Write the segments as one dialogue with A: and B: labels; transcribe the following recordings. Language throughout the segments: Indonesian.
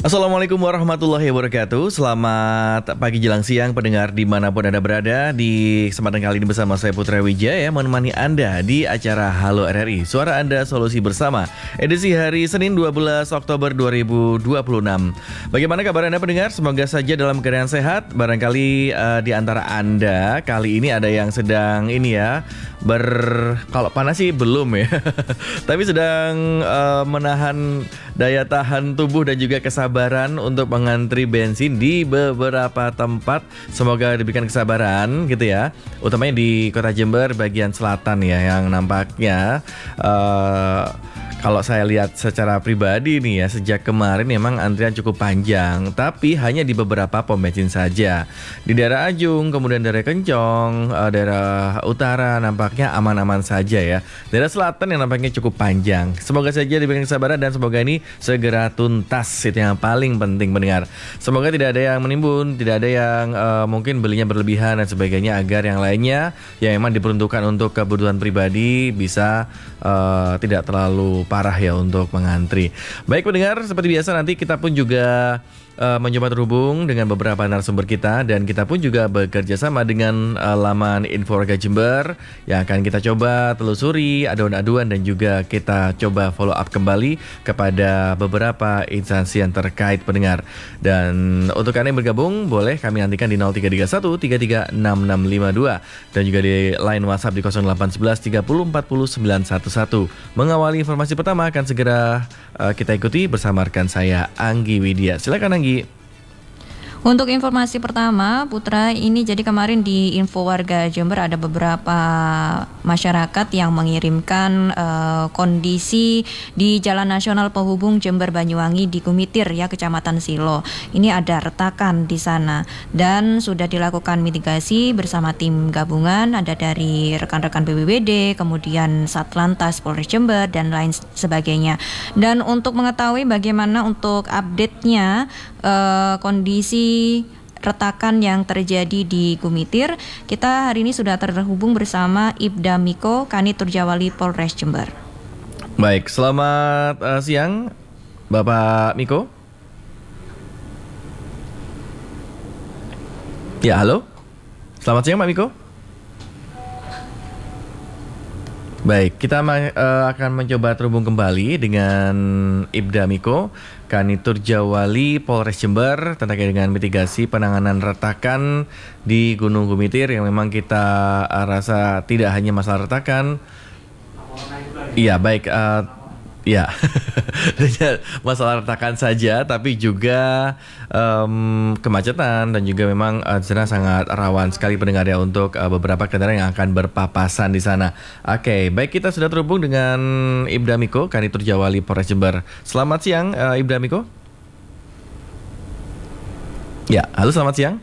A: Assalamualaikum warahmatullahi wabarakatuh. Selamat pagi jelang siang pendengar dimanapun Anda berada. Di kesempatan kali ini bersama saya Putra Wijaya menemani Anda di acara Halo RRI, Suara Anda Solusi Bersama, edisi hari Senin 12 Oktober 2026. Bagaimana kabar Anda pendengar? Semoga saja dalam keadaan sehat. Barangkali di antara Anda kali ini ada yang sedang kalau panas sih belum ya tapi sedang menahan daya tahan tubuh dan juga kesabaran untuk mengantri bensin di beberapa tempat. Semoga diberikan kesabaran gitu ya, utamanya di Kota Jember bagian selatan ya, yang nampaknya kalau saya lihat secara pribadi nih ya, sejak kemarin memang antrian cukup panjang, tapi hanya di beberapa pom bensin saja. Di daerah Ajung, kemudian daerah Kencong, daerah utara nampaknya aman-aman saja ya. Daerah selatan yang nampaknya cukup panjang. Semoga saja diberikan kesabaran dan semoga ini segera tuntas. Itu yang paling penting mendengar. Semoga tidak ada yang menimbun, tidak ada yang mungkin belinya berlebihan dan sebagainya, agar yang lainnya yang memang diperuntukkan untuk kebutuhan pribadi bisa tidak terlalu parah ya untuk mengantri. Baik pendengar, seperti biasa nanti kita pun juga mencoba terhubung dengan beberapa narasumber kita, dan kita pun juga bekerja sama dengan laman Info Warga Jember yang akan kita coba telusuri aduan-aduan dan juga kita coba follow up kembali kepada beberapa instansi yang terkait pendengar. Dan untuk Anda yang bergabung boleh kami nantikan di 0331 336652 dan juga di line WhatsApp di 0811 30 40 911. Mengawali informasi pertama akan segera kita ikuti bersama rekan saya Anggi Widya. Silakan Anggi.
B: Untuk informasi pertama, Putra, ini jadi kemarin di Info Warga Jember ada beberapa masyarakat yang mengirimkan kondisi di Jalan Nasional Penghubung Jember Banyuwangi di Gumitir ya, Kecamatan Silo. Ini ada retakan di sana dan sudah dilakukan mitigasi bersama tim gabungan, ada dari rekan-rekan BPBD, kemudian Satlantas Polres Jember dan lain sebagainya. Dan untuk mengetahui bagaimana untuk update-nya kondisi retakan yang terjadi di Gumitir, kita hari ini sudah terhubung bersama Ibda Miko, Kanit Turjawali Polres Jember.
A: Baik, selamat siang Bapak Miko. Ya, halo. Selamat siang Pak Miko. Baik, kita akan mencoba terhubung kembali dengan Ibda Miko, Kanit Turjawali Polres Jember, terkait dengan mitigasi penanganan retakan di Gunung Gumitir yang memang kita rasa tidak hanya masalah retakan. Iya, baik. Ya, masalah retakan saja, tapi juga kemacetan dan juga memang sana sangat rawan sekali pendengar ya untuk beberapa kendaraan yang akan berpapasan di sana. Oke, baik, kita sudah terhubung dengan Ibda Miko, Kanit Turjawali Polres Jember. Selamat siang Ibda Miko. Ya, halo, selamat siang.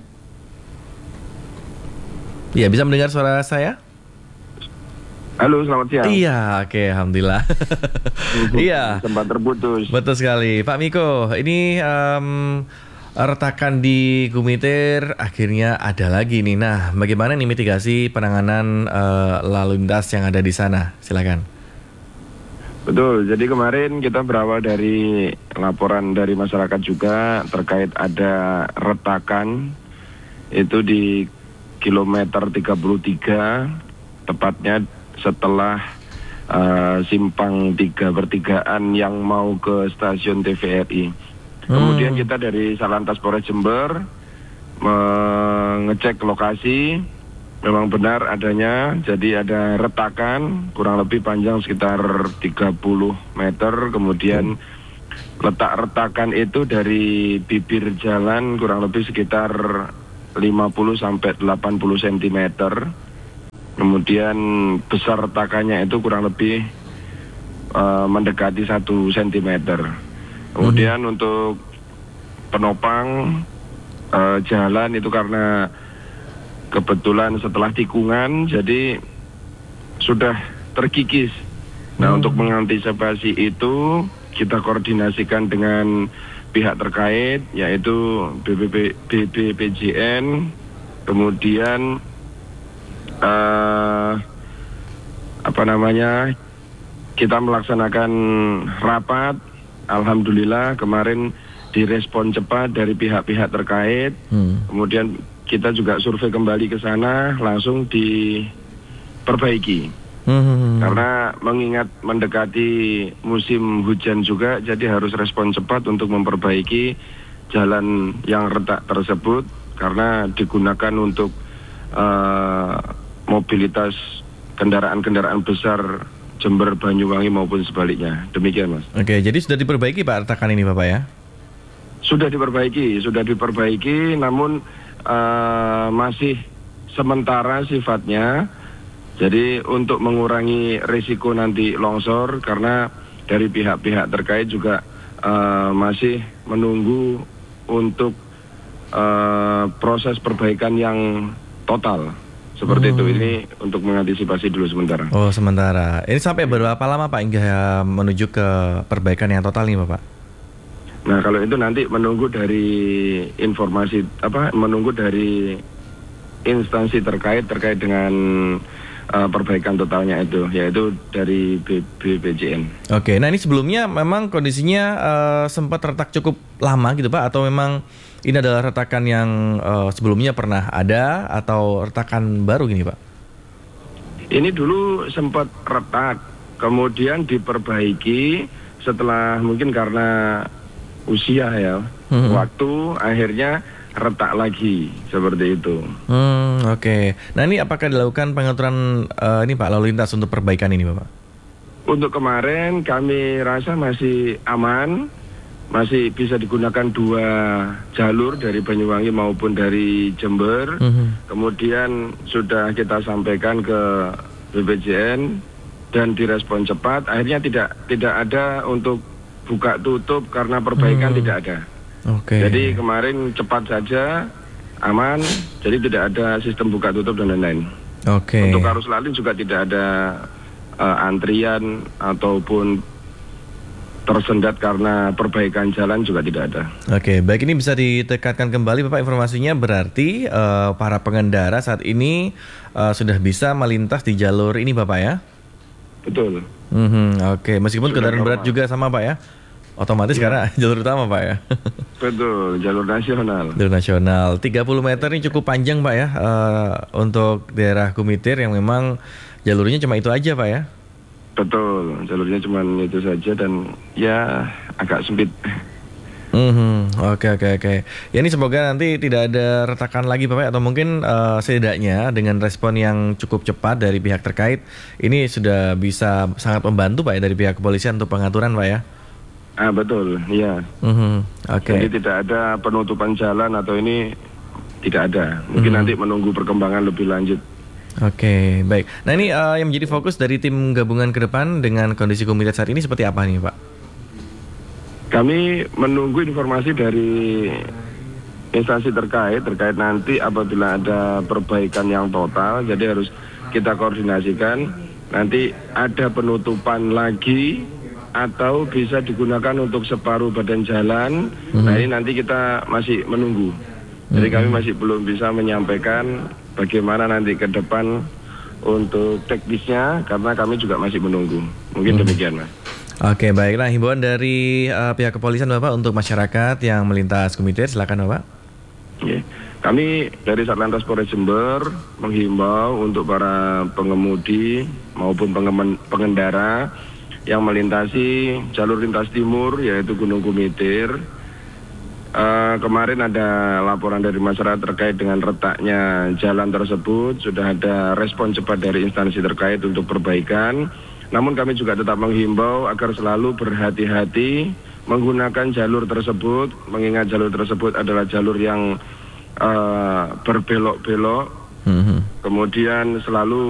A: Ya, bisa mendengar suara saya?
C: Halo, selamat siang.
A: Iya, oke, alhamdulillah. Iya,
C: sempat terputus.
A: Betul sekali, Pak Miko. Ini retakan di Gumitir akhirnya ada lagi nih. Nah, bagaimana nih mitigasi penanganan lalu lintas yang ada di sana? Silakan.
C: Betul. Jadi kemarin kita berawal dari laporan dari masyarakat juga terkait ada retakan itu di kilometer 33, tepatnya setelah simpang 3 pertigaan yang mau ke stasiun TVRI. Kemudian kita dari Satlantas Polres Jember mengecek lokasi, memang benar adanya, jadi ada retakan kurang lebih panjang sekitar 30 meter, kemudian letak retakan itu dari bibir jalan kurang lebih sekitar 50 sampai 80 cm. Kemudian besar retakannya itu kurang lebih mendekati 1 cm. Kemudian untuk penopang jalan itu karena kebetulan setelah tikungan jadi sudah terkikis. Nah, untuk mengantisipasi itu kita koordinasikan dengan pihak terkait yaitu BPJN, kemudian kita melaksanakan rapat. Alhamdulillah kemarin direspon cepat dari pihak-pihak terkait. Kemudian kita juga survei kembali ke sana, langsung diperbaiki. Karena mengingat mendekati musim hujan juga, jadi harus respon cepat untuk memperbaiki jalan yang retak tersebut, karena digunakan untuk mobilitas kendaraan-kendaraan besar Jember, Banyuwangi maupun sebaliknya. Demikian, Mas.
A: Oke, jadi sudah diperbaiki Pak retakan ini Bapak ya?
C: Sudah diperbaiki, namun masih sementara sifatnya. Jadi untuk mengurangi risiko nanti longsor, karena dari pihak-pihak terkait juga masih menunggu untuk proses perbaikan yang total. Seperti itu, ini untuk mengantisipasi dulu sementara.
A: Oh, sementara. Ini sampai berapa lama Pak hingga menuju ke perbaikan yang total nih Bapak?
C: Nah, kalau itu nanti menunggu dari informasi menunggu dari instansi terkait dengan perbaikan totalnya itu, yaitu dari BPJN.
A: Oke, nah ini sebelumnya memang kondisinya sempat retak cukup lama gitu Pak, atau memang ini adalah retakan yang sebelumnya pernah ada atau retakan baru gini Pak?
C: Ini dulu sempat retak, kemudian diperbaiki setelah mungkin karena usia ya, waktu akhirnya retak lagi seperti itu.
A: Oke. Nah ini apakah dilakukan pengaturan ini Pak lalu lintas untuk perbaikan ini Bapak?
C: Untuk kemarin kami rasa masih aman, masih bisa digunakan 2 jalur dari Banyuwangi maupun dari Jember. Kemudian sudah kita sampaikan ke BPJN dan direspon cepat. Akhirnya tidak ada untuk buka tutup karena perbaikan, tidak ada. Jadi kemarin cepat saja, aman, jadi tidak ada sistem buka tutup dan lain-lain. Untuk arus lalu juga tidak ada antrian ataupun tersendat karena perbaikan jalan juga tidak ada.
A: Oke, baik, ini bisa ditekankan kembali Bapak informasinya, berarti para pengendara saat ini sudah bisa melintas di jalur ini Bapak ya?
C: Betul.
A: Oke, meskipun kendaraan berat juga sama Pak ya? Otomatis karena jalur utama Pak ya?
C: Betul, jalur nasional.
A: Jalur nasional, 30 meter ini cukup panjang Pak ya, untuk daerah Kumitir yang memang jalurnya cuma itu aja Pak ya?
C: Betul, jalurnya cuma itu saja dan ya agak sempit.
A: Oke. Ya ini semoga nanti tidak ada retakan lagi Bapak, atau mungkin setidaknya dengan respon yang cukup cepat dari pihak terkait, ini sudah bisa sangat membantu Pak ya dari pihak kepolisian untuk pengaturan Pak ya?
C: Betul, iya. Jadi tidak ada penutupan jalan atau ini tidak ada. Mungkin nanti menunggu perkembangan lebih lanjut.
A: Oke, baik. Nah ini yang menjadi fokus dari tim gabungan ke depan dengan kondisi Kumitir saat ini seperti apa nih Pak?
C: Kami menunggu informasi dari instansi terkait nanti apabila ada perbaikan yang total, jadi harus kita koordinasikan. Nanti ada penutupan lagi atau bisa digunakan untuk separuh badan jalan. Nah ini nanti kita masih menunggu. Jadi kami masih belum bisa menyampaikan bagaimana nanti ke depan untuk teknisnya, karena kami juga masih menunggu. Mungkin demikian Mas.
A: Oke, baik. Nah, himbauan dari pihak kepolisian Bapak untuk masyarakat yang melintas Kumitir, silakan Bapak.
C: Kami dari Satlantas Polres Jember menghimbau untuk para pengemudi maupun pengendara yang melintasi jalur lintas timur yaitu Gunung Kumitir. Kemarin ada laporan dari masyarakat terkait dengan retaknya jalan tersebut. Sudah ada respon cepat dari instansi terkait untuk perbaikan. Namun kami juga tetap menghimbau agar selalu berhati-hati menggunakan jalur tersebut, mengingat jalur tersebut adalah jalur yang berbelok-belok. Kemudian selalu